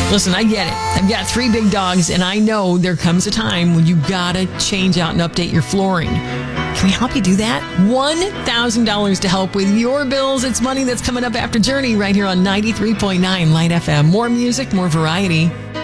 Listen, I get it. I've got 3 big dogs, and I know there comes a time when you gotta change out and update your flooring. Can we help you do that? $1,000 to help with your bills. It's money that's coming up after Journey right here on 93.9 Light FM. More music, more variety.